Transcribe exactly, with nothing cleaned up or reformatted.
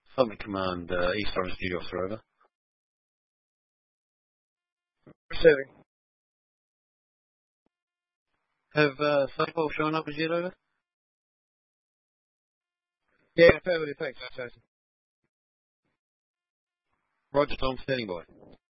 Flight Command, uh, East Orange Duty Officer, over. Receiving. Have uh, Cypher shown up as yet, over? Yeah, affirmative, thanks, Jason. Roger, Tom, standing by.